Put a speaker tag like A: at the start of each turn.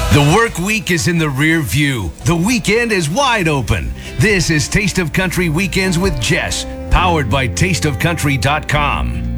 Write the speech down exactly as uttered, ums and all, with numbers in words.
A: The work week is in the rear view. The weekend is wide open. This is Taste of Country Weekends with Jess, powered by taste of country dot com.